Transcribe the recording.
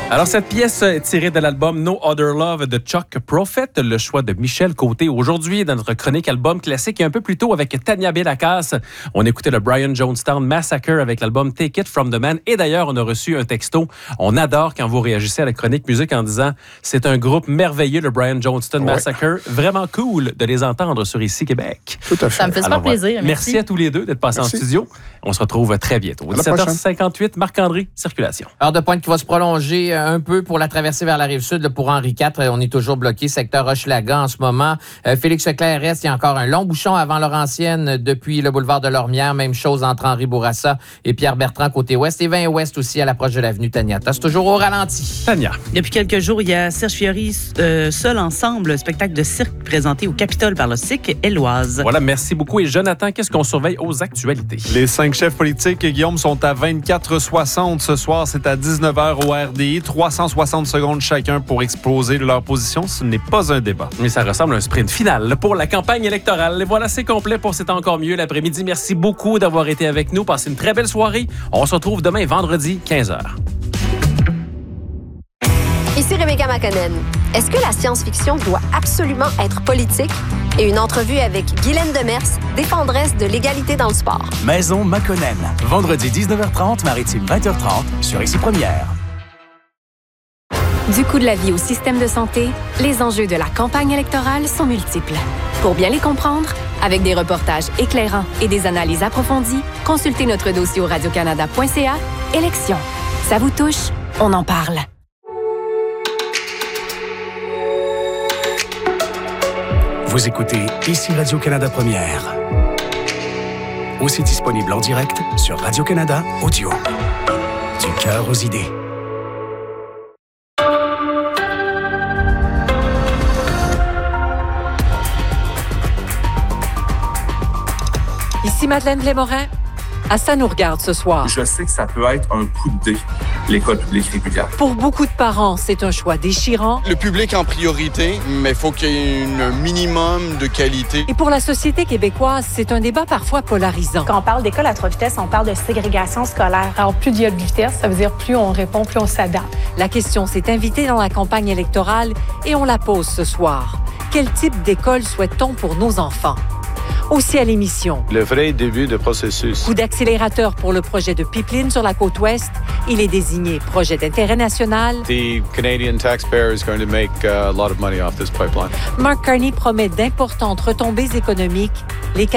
Alors, cette pièce est tirée de l'album No Other Love de Chuck Prophet, le choix de Michel Côté aujourd'hui dans notre chronique album classique et un peu plus tôt avec Tania Belakas. On écoutait le Brian Jonestown Massacre avec l'album Take It From The Man. Et d'ailleurs, on a reçu un texto. On adore quand vous réagissez à la chronique musique en disant c'est un groupe merveilleux, le Brian Jonestown Massacre. Vraiment cool de les entendre sur Ici Québec. Tout à fait. Ça me fait super plaisir. Merci à tous les deux d'être passés en studio. On se retrouve très bientôt. 17h58, Marc-André, circulation. Heure de pointe qui va se prolonger un peu pour la traversée vers la Rive-Sud là, pour Henri IV. On est toujours bloqué, secteur Hochelaga en ce moment. Félix Leclerc reste. Il y a encore un long bouchon avant Laurentienne depuis le boulevard de Lormière. Même chose entre Henri Bourassa et Pierre-Bertrand côté ouest. Et 20 ouest aussi à l'approche de l'avenue Taniata. C'est toujours au ralenti. Tania. Depuis quelques jours, il y a Serge Fiori, Seul ensemble, spectacle de cirque présenté au Capitole par le Cirque Éloise. Voilà, merci beaucoup. Et Jonathan, qu'est-ce qu'on surveille aux actualités? Les 5 chefs politiques, Guillaume, sont à 24,60 ce soir. C'est à 19h au RDI. 360 secondes chacun pour exposer leur position. Ce n'est pas un débat. Mais ça ressemble à un sprint final pour la campagne électorale. Et voilà, c'est complet pour C'est encore mieux l'après-midi. Merci beaucoup d'avoir été avec nous. Passez une très belle soirée. On se retrouve demain, vendredi, 15h. Ici Rebecca McConnell. Est-ce que la science-fiction doit absolument être politique? Et une entrevue avec Guylaine Demers, défendresse de l'égalité dans le sport. Maison McConnell. Vendredi 19h30, Maritime 20h30 sur Ici Première. Du coût de la vie au système de santé, les enjeux de la campagne électorale sont multiples. Pour bien les comprendre, avec des reportages éclairants et des analyses approfondies, consultez notre dossier au radiocanada.ca. Élections. Ça vous touche? On en parle. Vous écoutez Ici Radio-Canada Première. Aussi disponible en direct sur Radio-Canada Audio. Du cœur aux idées. Ici Madeleine Blémorin. Ça nous regarde ce soir. Je sais que ça peut être un coup de dé, l'école publique régulière. Pour beaucoup de parents, c'est un choix déchirant. Le public en priorité, mais il faut qu'il y ait un minimum de qualité. Et pour la société québécoise, c'est un débat parfois polarisant. Quand on parle d'école à 3 vitesses, on parle de ségrégation scolaire. Alors, plus il y a de vitesses, ça veut dire plus on répond, plus on s'adapte. La question s'est invitée dans la campagne électorale et on la pose ce soir. Quel type d'école souhaite-t-on pour nos enfants? Aussi à l'émission. Le vrai début de processus. Coup d'accélérateur pour le projet de pipeline sur la côte ouest. Il est désigné projet d'intérêt national. The Canadian taxpayer is going to make a lot of money off this pipeline. Mark Carney promet d'importantes retombées économiques. Les